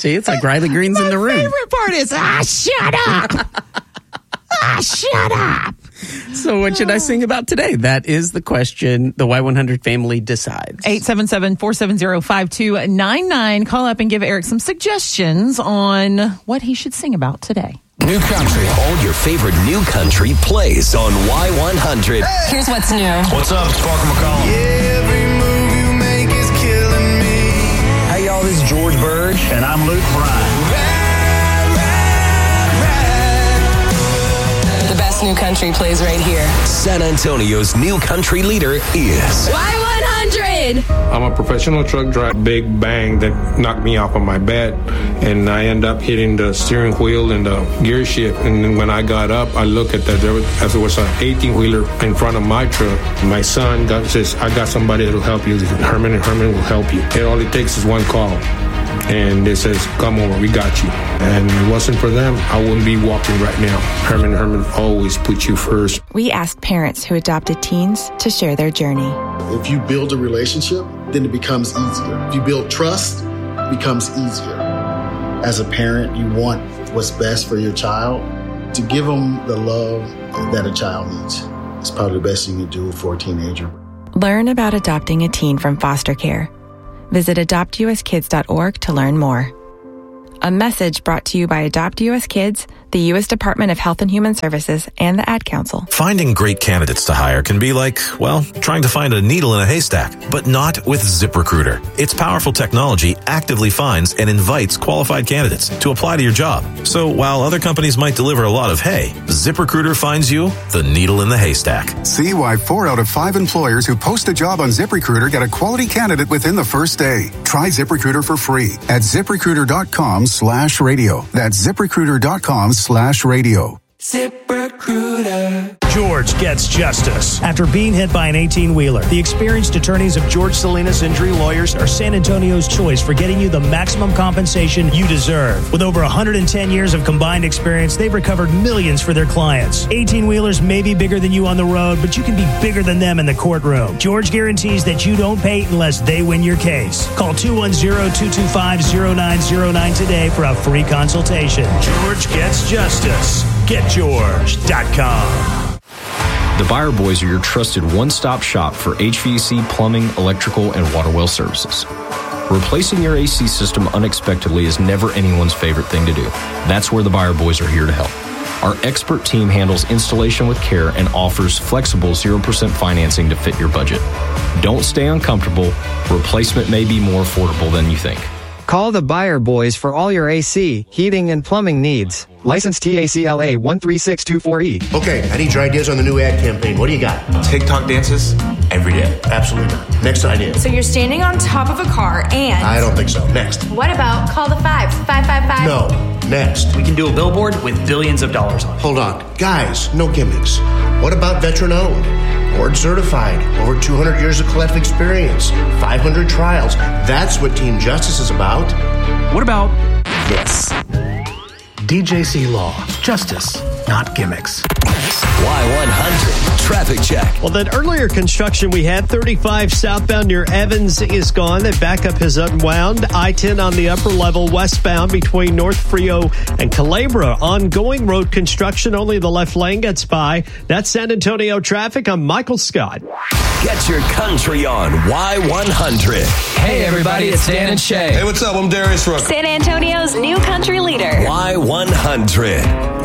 See, it's like Riley Green's in the room. My favorite part is, shut up. Shut up. So what should I sing about today? That is the question the Y100 family decides. 877-470-5299. Call up and give Eric some suggestions on what he should sing about today. New country. All your favorite new country plays on Y100. Hey. Here's what's new. What's up? It's Parker McCollum. Every move you make is killing me. Hey, y'all. This is George Burge. And I'm Luke Bryan. New country plays right here. San Antonio's new country leader is Y100. I'm a professional truck driver. Big bang that knocked me off of my bed, and I end up hitting the steering wheel and the gear shift. And then when I got up, I look at that. There was an 18-wheeler in front of my truck. My son says, "I got somebody that'll help you. Herman and Herman will help you." And all it takes is one call. And it says, "Come over, we got you." And if it wasn't for them, I wouldn't be walking right now. Herman always put you first. We asked parents who adopted teens to share their journey. If you build a relationship, then it becomes easier. If you build trust, it becomes easier. As a parent, you want what's best for your child. To give them the love that a child needs is probably the best you can do for a teenager. Learn about adopting a teen from foster care. Visit adoptuskids.org to learn more. A message brought to you by Adopt U.S. Kids, the U.S. Department of Health and Human Services, and the Ad Council. Finding great candidates to hire can be like, well, trying to find a needle in a haystack, but not with ZipRecruiter. Its powerful technology actively finds and invites qualified candidates to apply to your job. So while other companies might deliver a lot of hay, ZipRecruiter finds you the needle in the haystack. See why 4 out of 5 employers who post a job on ZipRecruiter get a quality candidate within the first day. Try ZipRecruiter for free at ZipRecruiter.com/radio. That's ZipRecruiter.com/radio. ZipRecruiter. George gets justice after being hit by an 18-wheeler. The experienced attorneys of George Salinas Injury Lawyers are San Antonio's choice for getting you the maximum compensation you deserve. With over 110 years of combined experience, they've recovered millions for their clients. 18-wheelers may be bigger than you on the road, but you can be bigger than them in the courtroom. George guarantees that you don't pay unless they win your case. Call 210-225-0909 today for a free consultation. George gets justice. GetGeorge.com. The Buyer Boys are your trusted one-stop shop for HVAC, plumbing, electrical, and water well services. Replacing your AC system unexpectedly is never anyone's favorite thing to do. That's where the Buyer Boys are here to help. Our expert team handles installation with care and offers flexible 0% financing to fit your budget. Don't stay uncomfortable. Replacement may be more affordable than you think. Call the Buyer Boys for all your AC, heating, and plumbing needs. License TACLA 13624E. Okay, I need your ideas on the new ad campaign. What do you got? TikTok dances every day. Absolutely not. Next idea. So you're standing on top of a car and... I don't think so. Next. What about call the 555? No. Next. We can do a billboard with billions of dollars on it. Hold on. Guys, no gimmicks. What about veteran-owned? Board certified, over 200 years of collective experience, 500 trials. That's what Team Justice is about. What about this? DJC Law. Justice, not gimmicks. Y100 Traffic Check. Well, that earlier construction we had, 35 southbound near Evans is gone. That backup has unwound. I-10 on the upper level westbound between North Frio and Culebra. Ongoing road construction. Only the left lane gets by. That's San Antonio traffic. I'm Michael Scott. Get your country on Y100. Hey, everybody, it's Dan and Shay. Hey, what's up? I'm Darius Rucker. San Antonio's new country leader. Y100.